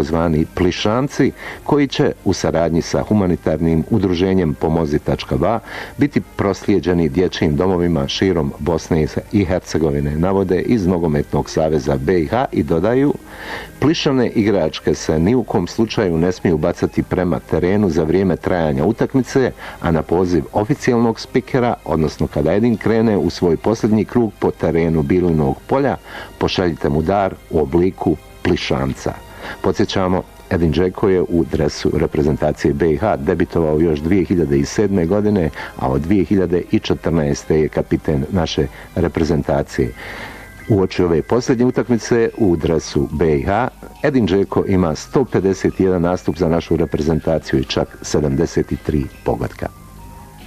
takozvani plišanci, koji će u saradnji sa humanitarnim udruženjem Pomozi.ba biti proslijeđeni dječjim domovima širom Bosne i Hercegovine, navode iz Nogometnog saveza BiH i dodaju: plišane igračke se ni u kom slučaju ne smiju bacati prema terenu za vrijeme trajanja utakmice, a na poziv oficijalnog spikera, odnosno kada Edin krene u svoj posljednji krug po terenu Bilinog polja, pošaljite mu dar u obliku plišanca. Podsjećamo, Edin Džeko je u dresu reprezentacije BiH debitovao još 2007. godine, a od 2014. je kapiten naše reprezentacije. Uoči ove posljednje utakmice u dresu BiH, Edin Džeko ima 151 nastup za našu reprezentaciju i čak 73 pogotka.